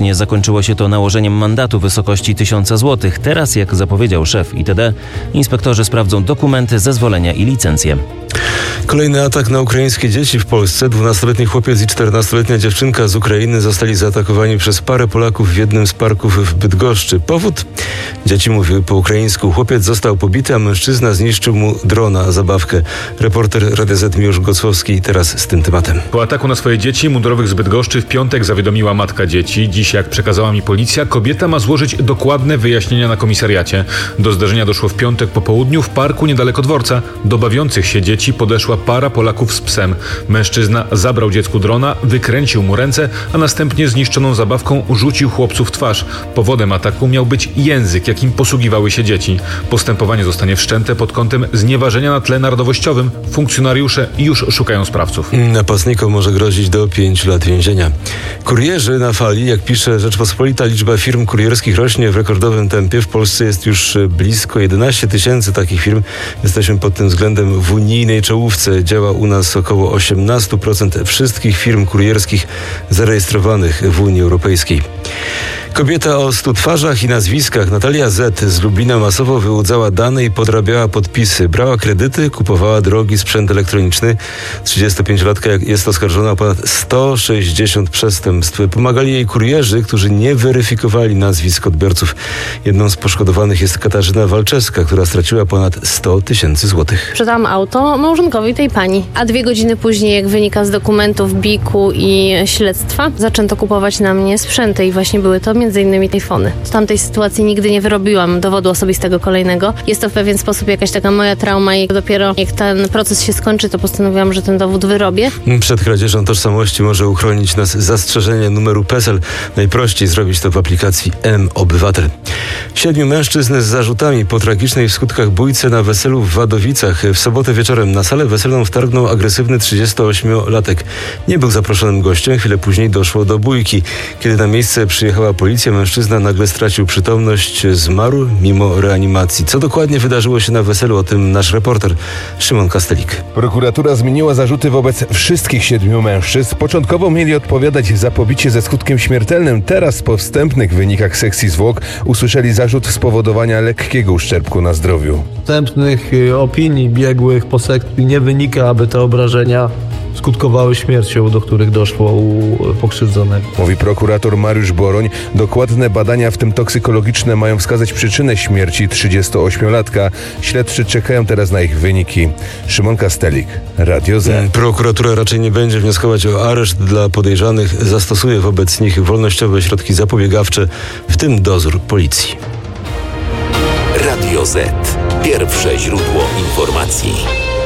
Nie zakończyło się to nałożeniem mandatu w wysokości 1000 zł. Teraz, jak zapowiedział szef ITD, inspektorzy sprawdzą dokumenty, zezwolenia i licencje. Kolejny atak na ukraińskie dzieci w Polsce. 12-letni chłopiec i 14-letnia dziewczynka z Ukrainy zostali zaatakowani przez parę Polaków w jednym z parków w Bydgoszczy. Powód? Dzieci mówiły po ukraińsku. Chłopiec został pobity, a mężczyzna zniszczył mu drona, zabawkę. Reporter Radia Z Miłosz Gocłowski teraz z tym tematem. Po ataku na swoje dzieci mundurowych z Bydgoszczy w piątek zawiadomiła matka dzieci. Dziś, jak przekazała mi policja, kobieta ma złożyć dokładne wyjaśnienia na komisariacie. Do zdarzenia doszło w piątek po południu w parku niedaleko dworca. Do bawiących się dzieci podeszła para Polaków z psem. Mężczyzna zabrał dziecku drona, wykręcił mu ręce, a następnie zniszczoną zabawką rzucił chłopcu w twarz. Powodem ataku miał być język, jakim posługiwały się dzieci. Postępowanie zostanie wszczęte pod kątem znieważenia na tle narodowościowym. Funkcjonariusze już szukają sprawców. Napastnikom może grozić do 5 lat więzienia. Kurierzy na fali, jak pisze Rzeczpospolita, liczba firm kurierskich rośnie w rekordowym tempie. W Polsce jest już blisko 11 000 takich firm. Jesteśmy pod tym względem w unijnej czołówce. Działa u nas około 18% wszystkich firm kurierskich zarejestrowanych w Unii Europejskiej. Kobieta o 100 twarzach i nazwiskach, Natalia Z. z Lublina, masowo wyłudzała dane i podrabiała podpisy. Brała kredyty, kupowała drogi sprzęt elektroniczny. 35-latka jest oskarżona o ponad 160 przestępstw. Pomagali jej kurierzy, którzy nie weryfikowali nazwisk odbiorców. Jedną z poszkodowanych jest Katarzyna Walczewska, która straciła ponad 100 000 złotych. Sprzedałam auto małżonkowi tej pani, a 2 godziny później, jak wynika z dokumentów BIK-u i śledztwa, zaczęto kupować na mnie sprzęty i właśnie były to m.in. iPhony. W tamtej sytuacji nigdy nie wyrobiłam dowodu osobistego kolejnego. Jest to w pewien sposób jakaś taka moja trauma i dopiero jak ten proces się skończy, to postanowiłam, że ten dowód wyrobię. Przed kradzieżą tożsamości może uchronić nas zastrzeżenie numeru PESEL. Najprościej zrobić to w aplikacji M-Obywatel. 7 mężczyzn z zarzutami po tragicznej w skutkach bójce na weselu w Wadowicach. W sobotę wieczorem na salę weselną wtargnął agresywny 38-latek. Nie był zaproszonym gościem. Chwilę później doszło do bójki. Kiedy na miejsce przyjechała policja, mężczyzna nagle stracił przytomność, zmarł mimo reanimacji. Co dokładnie wydarzyło się na weselu? O tym nasz reporter Szymon Kastelik. Prokuratura zmieniła zarzuty wobec wszystkich 7 mężczyzn. Początkowo mieli odpowiadać za pobicie ze skutkiem śmiertelnym. Teraz po wstępnych wynikach sekcji zwłok usłyszeli zarzut spowodowania lekkiego uszczerbku na zdrowiu. Wstępnych opinii biegłych po sekcji nie wynika, aby te obrażenia skutkowały śmiercią, do których doszło u pokrzywdzonego. Mówi prokurator Mariusz Boroń. Dokładne badania, w tym toksykologiczne, mają wskazać przyczynę śmierci 38-latka. Śledczy czekają teraz na ich wyniki. Szymon Kastelik, Radio Z. Prokuratura raczej nie będzie wnioskować o areszt dla podejrzanych. Zastosuje wobec nich wolnościowe środki zapobiegawcze, w tym dozór policji. Radio Z. Pierwsze źródło informacji.